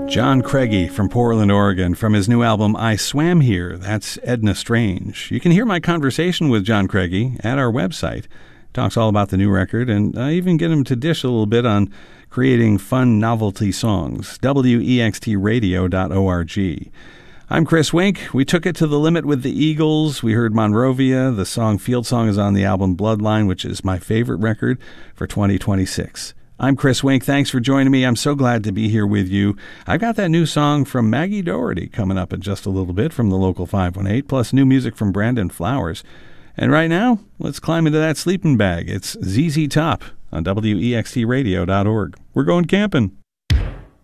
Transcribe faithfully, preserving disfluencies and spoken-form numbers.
John Craigie from Portland, Oregon, from his new album I Swam Here. That's Edna Strange. You can hear my conversation with John Craigie at our website. Talks all about the new record, and I even get him to dish a little bit on creating fun novelty songs. W E X T radio dot org. I'm Chris Wink. We took it to the limit with the Eagles. We heard Monrovia. The song Field Song is on the album Bloodline, which is my favorite record for twenty twenty-six. I'm Chris Wink. Thanks for joining me. I'm so glad to be here with you. I've got that new song from Maggie Doherty coming up in just a little bit from the local five one eight, plus new music from Brandon Flowers. And right now, let's climb into that sleeping bag. It's Z Z Top on W E X T radio dot org. We're going camping.